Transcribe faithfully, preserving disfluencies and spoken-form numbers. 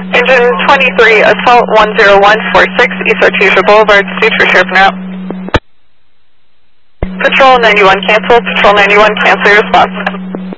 Engine twenty-three, Assault one zero one four six, East Artesia Boulevard, stage for sheriff route. Patrol ninety-one cancel, Patrol ninety-one cancel your response.